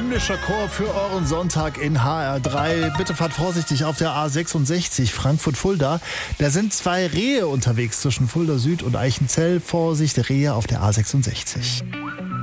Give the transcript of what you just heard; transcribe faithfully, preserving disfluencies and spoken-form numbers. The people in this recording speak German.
Himmlischer Chor für euren Sonntag in H R drei. Bitte fahrt vorsichtig auf der A sechsundsechzig Frankfurt-Fulda. Da sind zwei Rehe unterwegs zwischen Fulda Süd und Eichenzell. Vorsicht, Rehe auf der A sechsundsechzig.